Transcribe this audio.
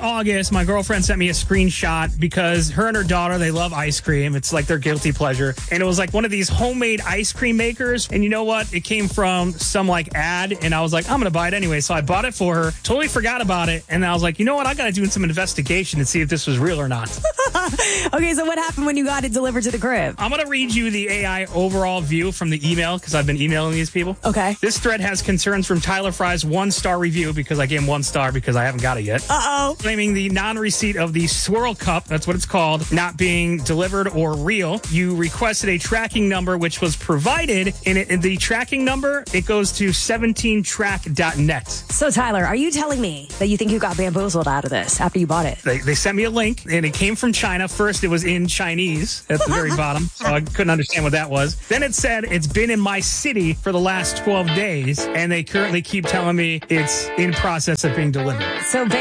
August, my girlfriend sent me a screenshot because her and her daughter, they love ice cream. It's like their guilty pleasure. And it was like one of these homemade ice cream makers. And you know what? It came from some like ad. And I was like, I'm going to buy it anyway. So I bought it for her. Totally forgot about it. And I was like, you know what? I got to do some investigation and see if this was real or not. Okay, so what happened when you got it delivered to the crib? I'm going to read you the AI overall view from the email because I've been emailing these people. Okay. This thread has concerns from Tyler Fry's 1-star review because I gave him 1 star because I haven't got it yet. Uh-oh. Claiming the non-receipt of the Swirl Cup, that's what it's called, not being delivered or real. You requested a tracking number which was provided. In the tracking number, it goes to 17track.net. So, Tyler, are you telling me that you think you got bamboozled out of this after you bought it? They sent me a link, and it came from China. First, it was in Chinese at the very bottom, so I couldn't understand what that was. Then it said it's been in my city for the last 12 days, and they currently keep telling me it's in process of being delivered. So